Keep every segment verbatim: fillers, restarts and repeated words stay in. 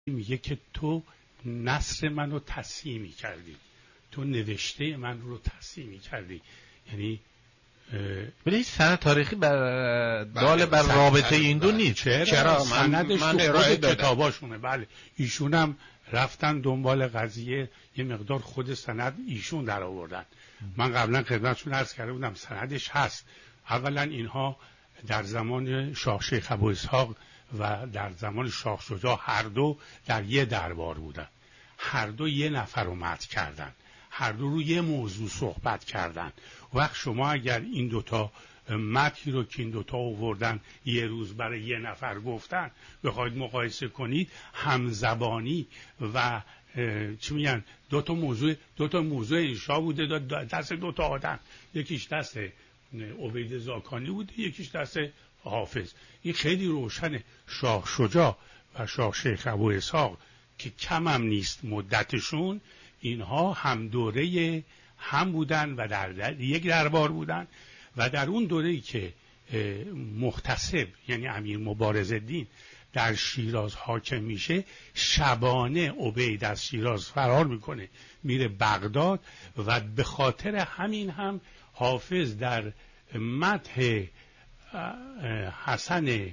میگه که تو نثر منو تصحیح می‌کردی، تو نوشته من رو تصحیح می‌کردی. یعنی ولی هیچ سند تاریخی بر دال بر رابطه این دو نیست. چرا, چرا؟ سندش من تو خود کتاباشونه. بله ایشون هم رفتن دنبال قضیه، یه مقدار خود سند ایشون در آوردن. من قبلا خدمتتون عرض کرده بودم سندش هست. اولا اینها در زمان شاه شیخ ابو اسحاق و در زمان شاه شجاع هر دو در یه دربار بودن، هر دو یه نفر رو مدح کردن، هر دو رو یه موضوع صحبت کردن. وقت شما اگر این دوتا متنی رو که این دوتا آوردن یه روز برای یه نفر گفتن بخواید مقایسه کنید، همزبانی و چی میگن دوتا موضوع دوتا موضوع انشا بوده دست دوتا آدم، یکیش دست عبید زاکانی بوده یکیش دست حافظ. این خیلی روشنه. شاه شجاع و شاه شیخ ابو اسحاق که کم هم نیست مدتشون، اینها هم دوره هم بودن و در, در یک دربار بودن. و در اون دوره‌ای که محتسب یعنی امیر مبارزالدین در شیراز حاکم میشه، شبانه عبید از شیراز فرار میکنه میره بغداد و به خاطر همین هم حافظ در مدح حسن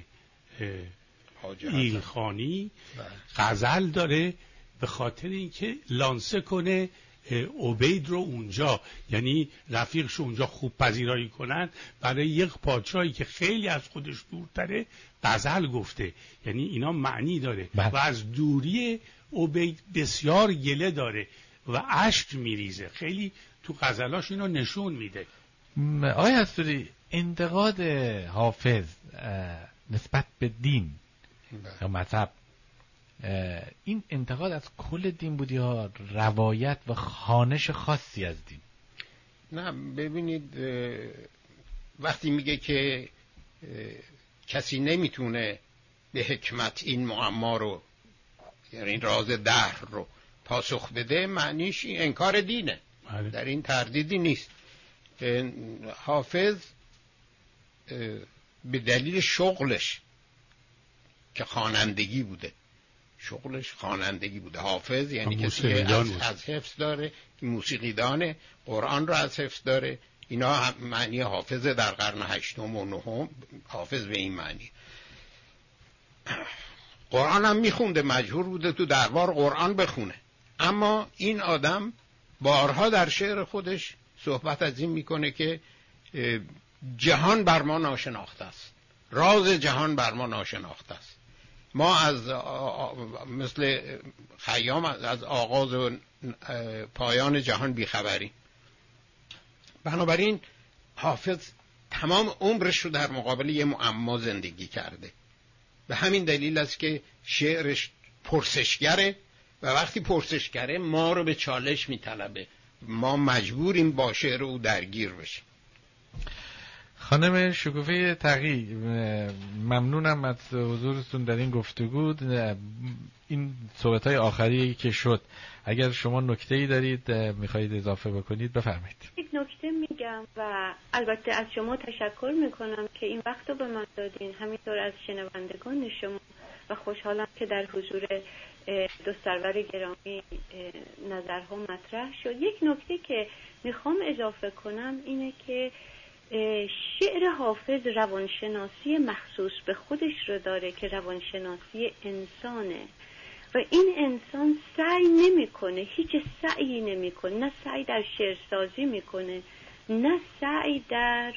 ایلخانی غزل داره، به خاطر اینکه لانسه کنه عبید رو اونجا، یعنی رفیقش اونجا خوب پذیرایی کنن. برای یک پادشاهی که خیلی از خودش دورتره غزل گفته، یعنی اینا معنی داره بله. و از دوری عبید بسیار گله داره و اشک میریزه، خیلی تو غزلاش اینو نشون میده. آقای حضوری، انتقاد حافظ نسبت به دین یا مذهب، این انتقاد از کل دین بود یا روایت و خوانش خاصی از دین؟ نه ببینید، وقتی میگه که کسی نمیتونه به حکمت این معما رو، یعنی راز دهر رو پاسخ بده، معنیش انکار دینه. بله. در این تردیدی نیست. حافظ به دلیل شغلش که خوانندگی بوده، شغلش خوانندگی بوده. حافظ یعنی کسی که از, از حفظ داره، موسیقی دانه، قرآن رو از حفظ داره. اینا معنی حافظ در قرن هشتم و نهم. حافظ به این معنی قرآن هم میخونده، مجبور بوده تو دربار قرآن بخونه. اما این آدم بارها در شعر خودش صحبت از این میکنه که جهان بر ما ناشناخته است، راز جهان بر ما ناشناخته است. ما از مثل خیام از آغاز و پایان جهان بیخبریم. بنابراین حافظ تمام عمرش رو در مقابل یه معما زندگی کرده. به همین دلیل است که شعرش پرسشگره و وقتی پرسشگره ما رو به چالش میطلبه، ما مجبوریم با شعر او درگیر بشیم. خانم شکوفه تقی، ممنونم از حضورتون در این گفتگو. این صحبت‌های آخری که شد، اگر شما نکته‌ای دارید می‌خواید اضافه بکنید بفرمایید. یک نکته میگم و البته از شما تشکر میکنم که این وقت رو به من دادین، همینطور از شنوندگان شما، و خوشحالم که در حضور دو سرور گرامی نظرها مطرح شد. یک نکته که میخوام اضافه کنم اینه که شعر حافظ روانشناسی مخصوص به خودش رو داره که روانشناسی انسانه و این انسان سعی نمیکنه، هیچ سعی نمیکنه، نه سعی در شعرسازی میکنه نه سعی در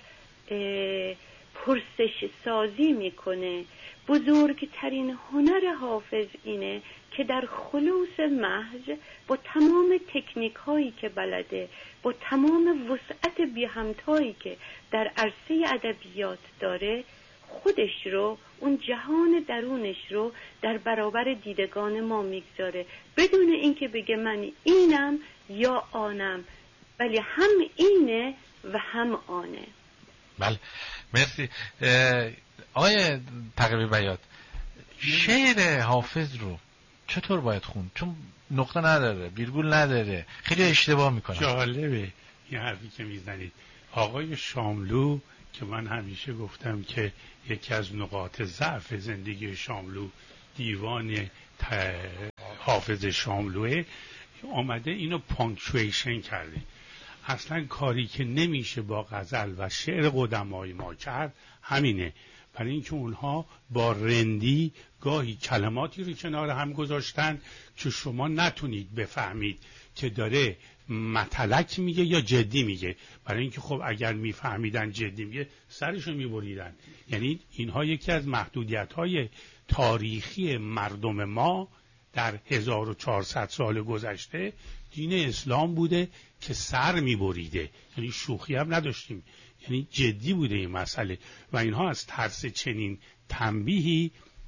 پرسش سازی میکنه. بزرگترین هنر حافظ اینه که در خلوص محض با تمام تکنیک هایی که بلده، با تمام وسعت بی همتایی که در عرصه ادبیات داره، خودش رو، اون جهان درونش رو در برابر دیدگان ما میگذاره، بدون اینکه بگه من اینم یا آنم، ولی هم اینه و هم آنه. بله مرسی. آقای تقوی بیات، شعر حافظ رو چطور باید خوند؟ چون نقطه نداره، ویرگول نداره، خیلی اشتباه میکنن. جالبه این حرفی که میزنید. آقای شاملو که من همیشه گفتم که یکی از نقاط ضعف زندگی شاملو دیوان حافظ شاملوه آمده اینو پانکچویشن کرده. اصلا کاری که نمیشه با غزل و شعر قدمای ما کرد همینه، برای اینکه اونها با رندی گاهی کلماتی رو کنار هم گذاشتن که شما نتونید بفهمید که داره متلک میگه یا جدی میگه، برای اینکه خب اگر میفهمیدن جدی میگه سرشو میبریدن. یعنی اینها یکی از محدودیت‌های تاریخی مردم ما در هزار و چهارصد سال گذشته دین اسلام بوده که سر میبریده، یعنی شوخی هم نداشتیم، یعنی جدی بوده این مسئله. و اینها از ترس چنین تنبیهی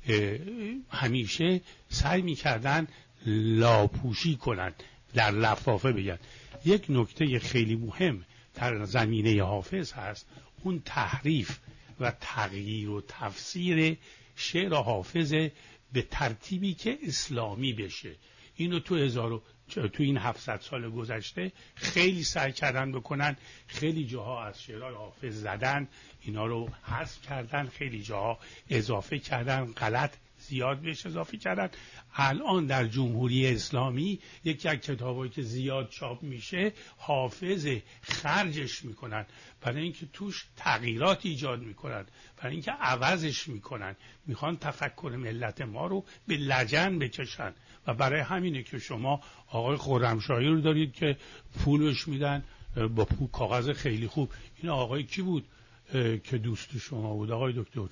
همیشه سعی میکردن لاپوشی کنن، در لفافه بگن. یک نکته خیلی مهم در زمینه حافظ هست، اون تحریف و تغییر و تفسیر شعر حافظ به ترتیبی که اسلامی بشه. اینو تو هزار تو این هفتصد سال گذشته خیلی سعی کردن بکنن، خیلی جاها از شعرهای حافظ زدن، اینا رو حذف کردن، خیلی جاها اضافه کردن، غلط زیاد بهش اضافه کردن. الان در جمهوری اسلامی یکی از کتابایی که زیاد چاپ میشه حافظ خرجش میکنن، برای اینکه توش تغییرات ایجاد میکنن، برای اینکه عوضش میکنن، میخوان تفکر ملت ما رو به لجن بکشن. و برای همینه که شما آقای خرمشاهی رو دارید که پولش میدن با پول کاغذ خیلی خوب. این آقای کی بود که دوست شما بود؟ آقای دکتر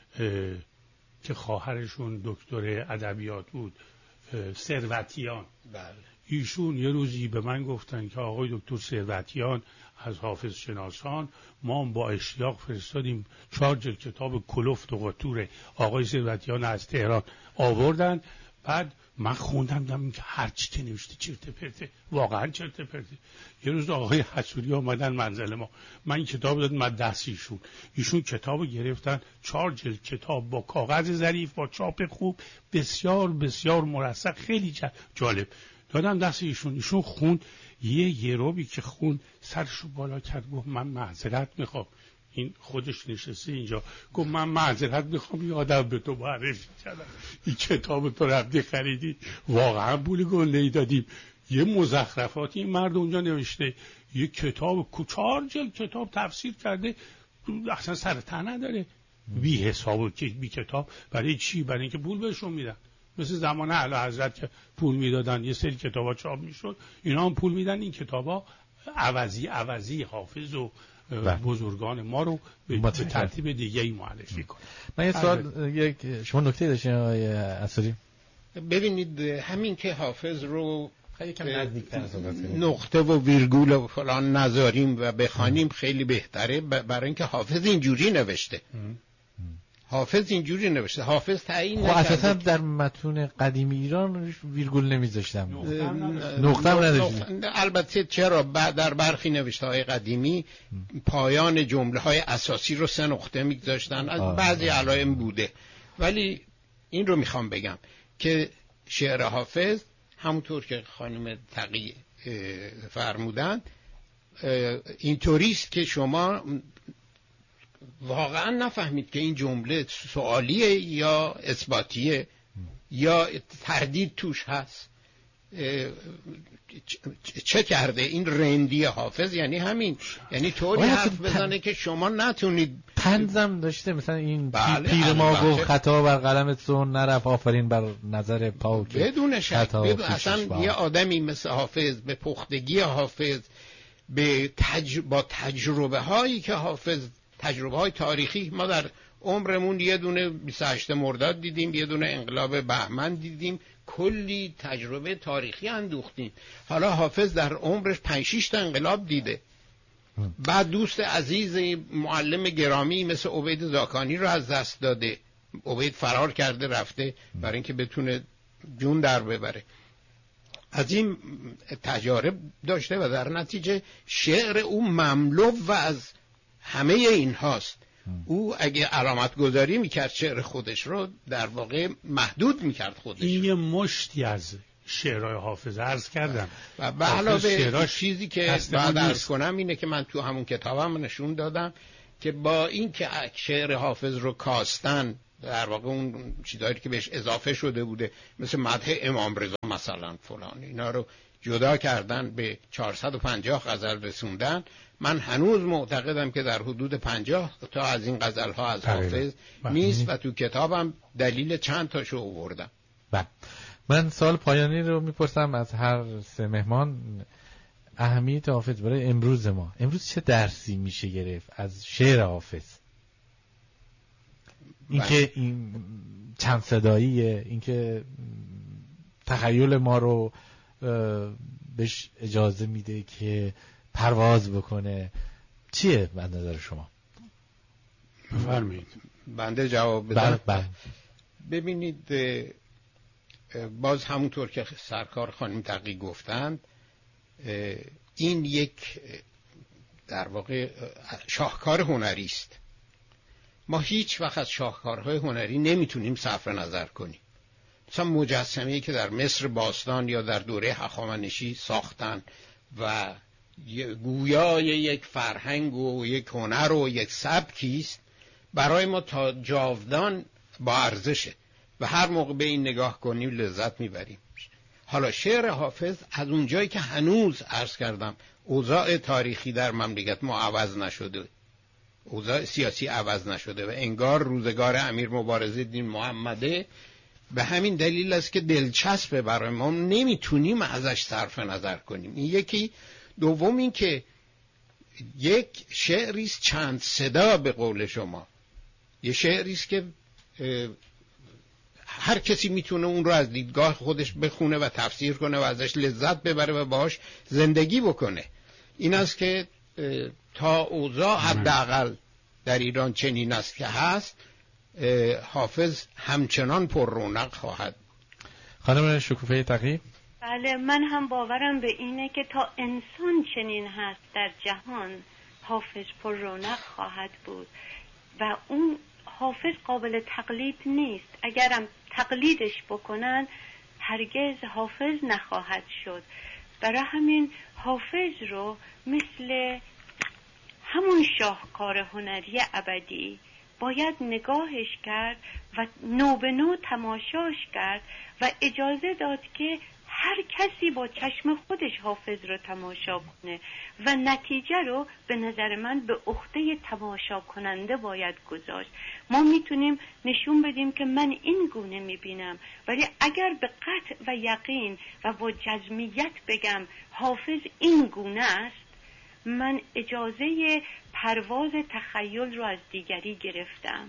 که خواهرشون دکتر ادبیات بود، ثروتیان. بله. ایشون یه روزی به من گفتن که آقای دکتر ثروتیان از حافظ شناسان، ما با اشتیاق فرستادیم چهار جلد کتاب کلفت و قطور آقای ثروتیان از تهران آوردن. بعد من خوندم دیدم که هر چی که نوشته چرت پرته، واقعا چرت پرته. یه روز آقای حسوری آمدن منزل ما، من این کتاب دادم من دست ایشون، ایشون کتاب گرفتن، چهار جلد کتاب با کاغذ ظریف با چاپ خوب، بسیار بسیار مرصع، خیلی جالب، دادم دست ایشون. ایشون خوند، یه یروبی که خوند سرشو بالا کرد، گفت من معذرت میخوام. این خودش نشسته اینجا، گفت من معذرت میخوام یادم به تو معرفی کردم، این کتاب تو رفتی خریدی، واقعا پول گله‌ای دادیم. یه مزخرفاتی این مرد اونجا نوشته، یه کتاب چهار جلد کتاب تفسیر کرده، اصلا سر ته نداره، بی حساب بی کتاب. برای چی؟ برای اینکه پول بهشون میدن. مثل زمان اعلیحضرت که پول میدادن یه سری کتابا چاپ میشد، اینا هم پول میدن این کتابا عوضی عوضی حافظ و بزرگان ما رو به ترتیب دیگه ای معرفی کنه. من یه سوال، یک شما نکته داشتین آقای اسدی؟ ببینید همین که حافظ رو خیلی کم نزدیک‌تر نقطه و ویرگول و فلان نذاریم و بخوانیم خیلی بهتره، برای اینکه حافظ اینجوری نوشته. حافظ اینجوری نوشته، حافظ تعیین نکرده. خب اساسا در متون قدیمی ایران ویرگول نمیذاشتم، نقطه هم نداشتم. البته چرا در برخی نوشته های قدیمی پایان جمله های اساسی رو سه نقطه میگذاشتن، از بعضی علائم بوده. ولی این رو میخوام بگم که شعر حافظ همونطور که خانم تقی فرمودن اینطوریست که شما واقعا نفهمید که این جمله سوالیه یا اثباتیه یا تردید توش هست. چه کرده این رندی حافظ؟ یعنی همین، یعنی طوری حرف بزنه که شما نتونید. طنزم داشته مثلا این بله پیر ما گفت خطا بر قلمت سون نرفت آفرین بر نظر پاک. بدون شک بدون اصلا یه آدمی مثل حافظ به پختگی حافظ، به تج... با تجربه هایی که حافظ، تجربه های تاریخی، ما در عمرمون یه دونه بیست و هشتم مرداد دیدیم، یه دونه انقلاب بهمن دیدیم، کلی تجربه تاریخی اندوختیم. حالا حافظ در عمرش پنج شش تا انقلاب دیده. بعد دوست عزیز معلم گرامی مثل عبید زاکانی رو از دست داده، عبید فرار کرده رفته برای اینکه بتونه جون در ببره. از این تجارب داشته و در نتیجه شعر او مملو و از همه این هاست. او اگه علامت گذاری میکرد شعر خودش رو، در واقع محدود میکرد خودش. این یه مشتی از شعرهای حافظ عرض کردم و به علاوه چیزی که بعد عرض کنم اینه که من تو همون کتابم نشون دادم که با این که شعر حافظ رو کاستن در واقع اون چیزایی که بهش اضافه شده بوده مثل مدح امام رضا مثلا فلان، اینا رو جدا کردن به چهارصد و پنجاه غزل رسوندن. من هنوز معتقدم که در حدود پنجاه تا از این غزل ها از حافظ نیست و تو کتابم دلیل چند تاشو آوردم. بله، من سوال پایانی رو میپرسم از هر سه مهمان. اهمیت حافظ برای امروز ما، امروز چه درسی میشه گرفت از شعر حافظ؟ اینکه این چند صداییه، اینکه تخیل ما رو بهش اجازه میده که پرواز بکنه، چیه به نظر شما؟ بفرمایید. بنده جواب بدم. بله. ببینید، باز همونطور که سرکار خانم تقی گفتند، این یک در واقع شاهکار هنری است. ما هیچ وقت از شاهکارهای هنری نمیتونیم صرف نظر کنیم. مثلا مجسمه‌ای که در مصر باستان یا در دوره هخامنشی ساختن و گویای یک فرهنگ و یک هنر و یک سبکی است، برای ما تا جاودان با ارزشه و هر موقع به این نگاه کنیم لذت میبریم. حالا شعر حافظ از اونجایی که هنوز عرض کردم اوضاع تاریخی در مملکت ما عوض نشده، اوضاع سیاسی عوض نشده و انگار روزگار امیر مبارزالدین محمده، به همین دلیل است که دلچسبه برای ما، نمیتونیم ازش صرف نظر کنیم. این یکی. دوم این که یک شعریست چند صدا، به قول شما یه شعریست که هر کسی میتونه اون رو از دیدگاه خودش بخونه و تفسیر کنه و ازش لذت ببره و باهاش زندگی بکنه. این است که تا اوضاع حداقل در ایران چنین است که هست، حافظ همچنان پر رونق خواهد. خانم شکوفه تقی؟ بله، من هم باورم به اینه که تا انسان چنین هست در جهان، حافظ پر رونق خواهد بود و اون حافظ قابل تقلید نیست. اگرم تقلیدش بکنن هرگز حافظ نخواهد شد. برای همین حافظ رو مثل همون شاهکار هنری ابدی باید نگاهش کرد و نو به نو تماشاش کرد و اجازه داد که هر کسی با چشم خودش حافظ رو تماشا کنه و نتیجه رو به نظر من به عهده تماشا کننده باید گذاشت. ما میتونیم نشون بدیم که من این گونه میبینم، ولی اگر به قطع و یقین و با جزمیت بگم حافظ این گونه است، من اجازه پرواز تخیل رو از دیگری گرفتم.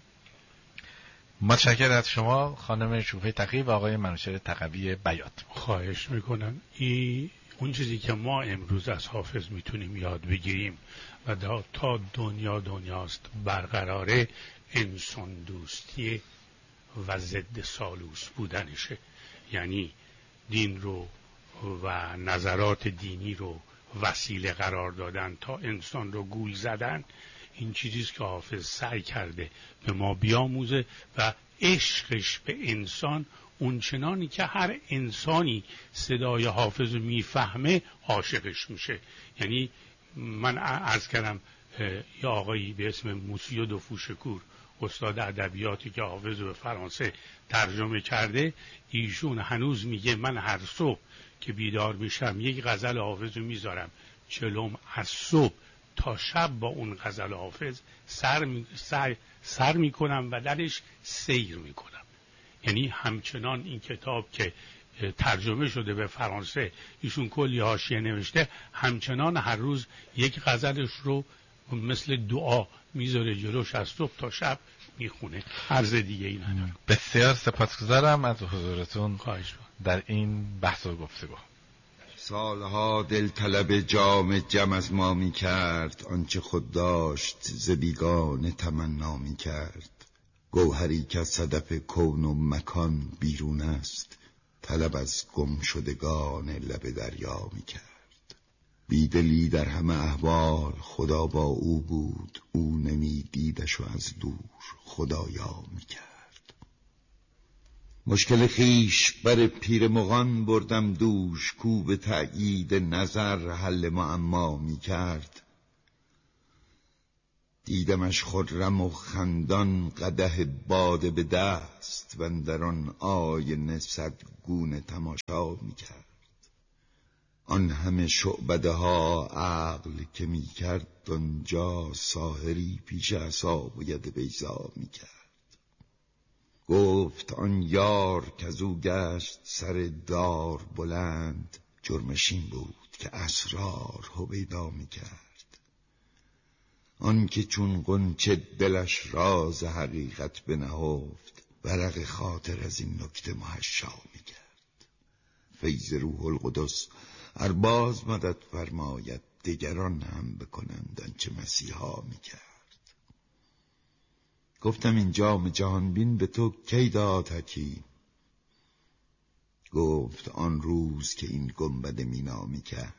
متشکرم از شما خانم شکوفه تقی و آقای منوچهر تقوی بیات. خواهش میکنم. این اون چیزی که ما امروز از حافظ میتونیم یاد بگیریم و تا دنیا دنیاست برقراره، انسان دوستی و ضد سالوس بودنشه. یعنی دین رو و نظرات دینی رو وسیله قرار دادن تا انسان رو گول زدن. این چیزیست که حافظ سعی کرده به ما بیاموزه و عشقش به انسان اونچنانی که هر انسانی صدای حافظ رو میفهمه عاشقش میشه. یعنی من عرض کردم یه آقایی به اسم موسیو دو فوشکور، استاد ادبیاتی که حافظ رو به فرانسه ترجمه کرده، ایشون هنوز میگه من هر صبح که بیدار میشم یک غزل حافظ رو میذارم چلوم، از صبح تا شب با اون غزل حافظ سر, می... سر... سر میکنم و درش سیر میکنم. یعنی همچنان این کتاب که ترجمه شده به فرانسه، ایشون کلی حاشیه نوشته، همچنان هر روز یک غزلش رو مثل دعا میذاره جلوش، از صبح تا شب میخونه. عرض دیگه ای ندارم. بسیار سپاسگزارم از حضورتون خواهش در این بحث و گفتگو. سالها دل طلب جام جم از ما می کرد، آنچه خود داشت ز بیگانه تمنا می کرد. گوهری که از صدف کون و مکان بیرون است، طلب از گم شدگان لب دریا می کرد. بیدلی در همه احوال خدا با او بود، او نمی دیدش و از دور خدایا می کرد. مشکل خیش بر پیر مغان بردم دوش، کو به تأیید نظر حل معما می کرد. دیدمش خرم و خندان قدح باده به دست و در آن آینه صد گونه تماشا میکرد. آن همه شعبده ها عقل که میکرد آنجا ساحری پیش عصا و ید بیضا میکرد. گفت آن یار کزو گشت سر دار بلند، جرمشین بود که اسرار هویدا میکرد. آن که چون غنچه دلش راز حقیقت بنهفت، ورق خاطر از این نکته محشا میکرد. فیض روح القدس ارباز مدد فرماید، دیگران هم بکنند آنچه مسیحا میکرد. گفتم این جام جهان بین به تو کی داد حکیم؟ گفت آن روز که این گنبد مینا میکرد.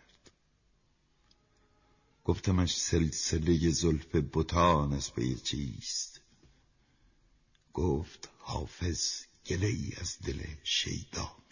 گفتمش سلسله زلف بتان از پی چیست؟ گفت حافظ گله ای از دل شیدا